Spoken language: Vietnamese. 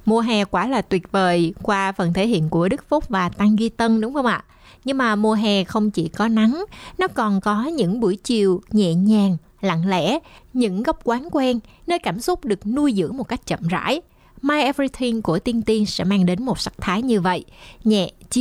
Mùa hè quả là tuyệt vời qua phần thể hiện của Đức Phúc và Tăng Duy Tân, đúng không ạ? Nhưng mà mùa hè không chỉ có nắng, nó còn có những buổi chiều nhẹ nhàng, lặng lẽ, những góc quán quen, nơi cảm xúc được nuôi dưỡng một cách chậm rãi. My Everything của Tiên Tiên sẽ mang đến một sắc thái như vậy, nhẹ,